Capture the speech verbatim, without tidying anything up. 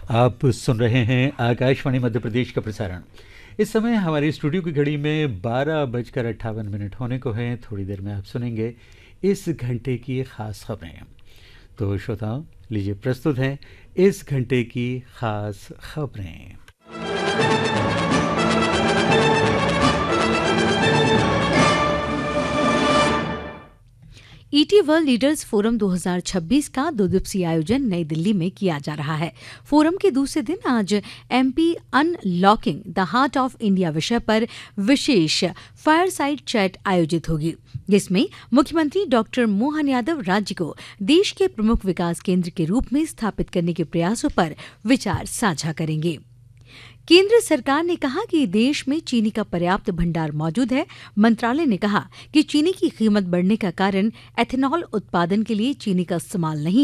आप सुन रहे हैं आकाशवाणी मध्य प्रदेश का प्रसारण। इस समय हमारी स्टूडियो की घड़ी में बारह बजकर अट्ठावन मिनट होने को हैं। थोड़ी देर में आप सुनेंगे इस घंटे की खास खबरें। तो श्रोताओं, लीजिए प्रस्तुत हैं इस घंटे की खास खबरें। ईटी वर्ल्ड लीडर्स फोरम दो हज़ार छब्बीस का दो दिवसीय आयोजन नई दिल्ली में किया जा रहा है। फोरम के दूसरे दिन आज MP unlocking the heart of India विषय पर विशेष फायरसाइड चैट आयोजित होगी, जिसमें मुख्यमंत्री डॉक्टर मोहन यादव राज्य को देश के प्रमुख विकास केंद्र के रूप में स्थापित करने के प्रयासों पर विचार साझा करेंगे। केंद्र सरकार ने कहा कि देश में चीनी का पर्याप्त भंडार मौजूद है। मंत्रालय ने कहा कि चीनी की कीमत बढ़ने का कारण एथेनॉल उत्पादन के लिए चीनी का इस्तेमाल नहीं